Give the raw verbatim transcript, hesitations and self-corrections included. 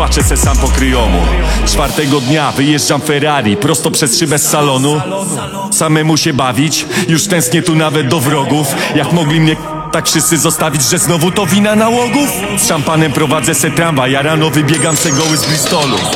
płaczę se sam po kryjomu. Czwartego dnia wyjeżdżam Ferrari prosto przez szybę z salonu. Samemu się bawić, już tęsknię tu nawet do wrogów. Jak mogli mnie tak wszyscy zostawić, że znowu to wina nałogów? Z szampanem prowadzę se tramwaj, ja rano wybiegam se goły z Bristolu.